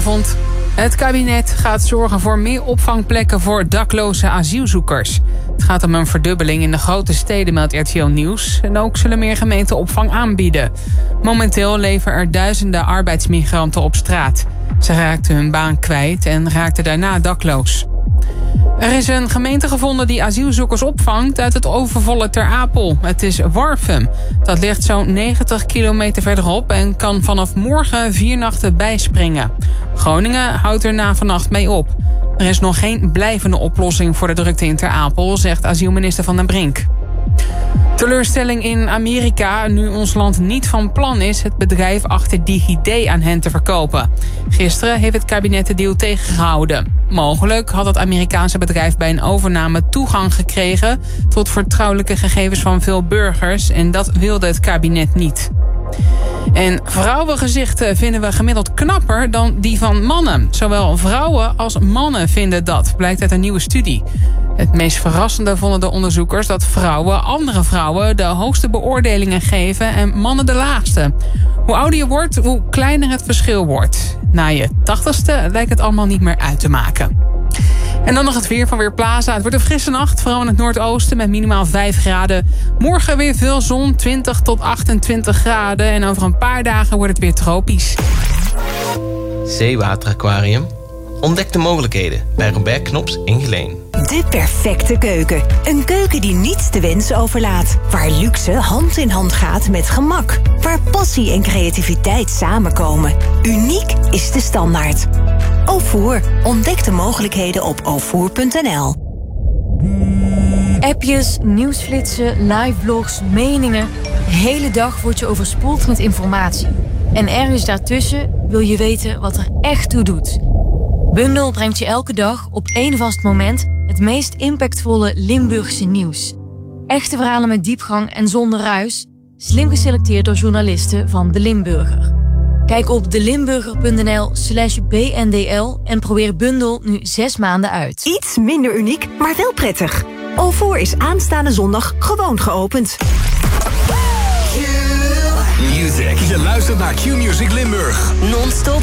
Goedenavond. Het kabinet gaat zorgen voor meer opvangplekken voor dakloze asielzoekers. Het gaat om een verdubbeling in de grote steden, meldt RTL Nieuws. En ook zullen meer gemeenten opvang aanbieden. Momenteel leven er duizenden arbeidsmigranten op straat. Ze raakten hun baan kwijt en raakten daarna dakloos. Er is een gemeente gevonden die asielzoekers opvangt uit het overvolle Ter Apel. Het is Warffum. Dat ligt zo'n 90 kilometer verderop en kan vanaf morgen 4 nachten bijspringen. Groningen houdt er na vannacht mee op. Er is nog geen blijvende oplossing voor de drukte in Ter Apel, zegt asielminister Van den Brink. Teleurstelling in Amerika nu ons land niet van plan is het bedrijf achter DigiD aan hen te verkopen. Gisteren heeft het kabinet de deal tegengehouden. Mogelijk had het Amerikaanse bedrijf bij een overname toegang gekregen tot vertrouwelijke gegevens van veel burgers en dat wilde het kabinet niet. En vrouwengezichten vinden we gemiddeld knapper dan die van mannen. Zowel vrouwen als mannen vinden dat, blijkt uit een nieuwe studie. Het meest verrassende vonden de onderzoekers dat vrouwen andere vrouwen de hoogste beoordelingen geven en mannen de laagste. Hoe ouder je wordt, hoe kleiner het verschil wordt. Na je 80ste lijkt het allemaal niet meer uit te maken. En dan nog het weer van Weerplaza. Het wordt een frisse nacht, vooral in het noordoosten met minimaal 5 graden. Morgen weer veel zon, 20 tot 28 graden. En over een paar dagen wordt het weer tropisch. Zeewateraquarium. Ontdek de mogelijkheden bij Robert Knops in Geleen. De perfecte keuken. Een keuken die niets te wensen overlaat. Waar luxe hand in hand gaat met gemak. Waar passie en creativiteit samenkomen. Uniek is de standaard. Ofour. Ontdek de mogelijkheden op ofour.nl. Appjes, nieuwsflitsen, livevlogs, meningen. De hele dag word je overspoeld met informatie. En ergens daartussen wil je weten wat er echt toe doet. Bundel brengt je elke dag op één vast moment het meest impactvolle Limburgse nieuws. Echte verhalen met diepgang en zonder ruis. Slim geselecteerd door journalisten van De Limburger. Kijk op delimburger.nl/bndl en probeer Bundel nu 6 maanden uit. Iets minder uniek, maar wel prettig. Ofour is aanstaande zondag gewoon geopend. Music. Je luistert naar Q-Music Limburg. Non-stop